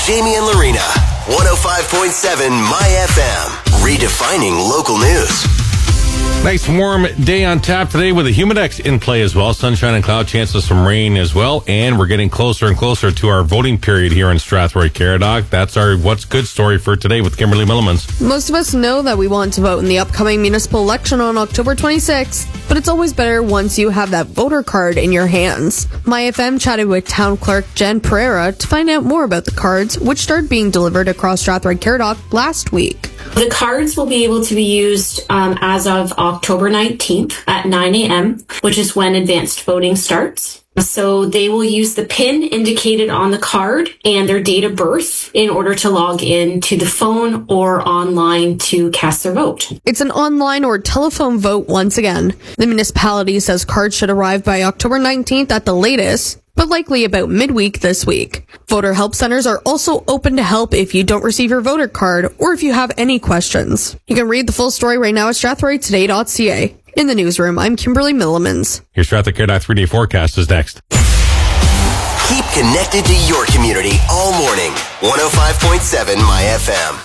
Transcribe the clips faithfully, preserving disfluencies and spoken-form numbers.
Jamie and Lorena. one oh five point seven My F M. Redefining local news. Nice warm day on tap today with a Humidex in play as well. Sunshine and cloud, chances of some rain as well. And we're getting closer and closer to our voting period here in Strathroy-Caradoc. That's our What's Good story for today with Kimberly Millimans. Most of us know that we want to vote in the upcoming municipal election on October twenty-sixth, but it's always better once you have that voter card in your hands. My F M chatted with Town Clerk Jen Pereira to find out more about the cards, which started being delivered across Strathroy-Caradoc last week. The cards will be able to be used um, as of October nineteenth at nine a.m., which is when advanced voting starts. So they will use the PIN indicated on the card and their date of birth in order to log in to the phone or online to cast their vote. It's an online or telephone vote once again. The municipality says cards should arrive by October nineteenth at the latest, but likely about midweek this week. Voter help centers are also open to help if you don't receive your voter card or if you have any questions. You can read the full story right now at strathroy today dot c a. In the newsroom, I'm Kimberly Millimans. Your Strathroy-Caradoc three-day forecast is next. Keep connected to your community all morning. one oh five point seven My F M.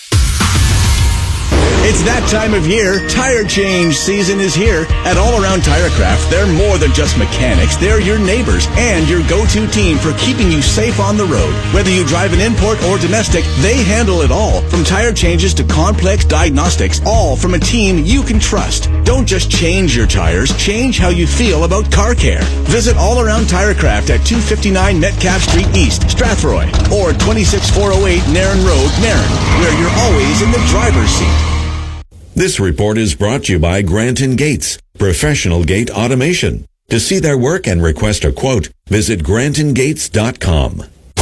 It's that time of year. Tire change season is here. At All Around Tirecraft, they're more than just mechanics. They're your neighbors and your go-to team for keeping you safe on the road. Whether you drive an import or domestic, they handle it all. From tire changes to complex diagnostics, all from a team you can trust. Don't just change your tires, change how you feel about car care. Visit All Around Tirecraft at two fifty-nine Metcalf Street East, Strathroy, or twenty-six four oh eight Nairn Road, Nairn, where you're always in the driver's seat. This report is brought to you by Granton Gates, professional gate automation. To see their work and request a quote, visit granton gates dot com.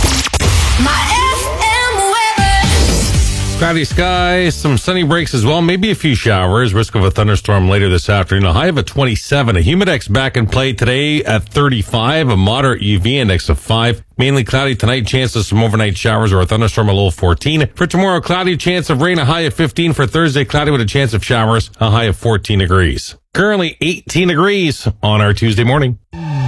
Cloudy skies, some sunny breaks as well, maybe a few showers, risk of a thunderstorm later this afternoon. A high of a twenty-seven. A Humidex back in play today at thirty-five, a moderate U V index of five. Mainly cloudy tonight, chances of some overnight showers or a thunderstorm, a low of fourteen. For tomorrow, cloudy, chance of rain, a high of fifteen. For Thursday, cloudy with a chance of showers, a high of fourteen degrees. Currently eighteen degrees on our Tuesday morning.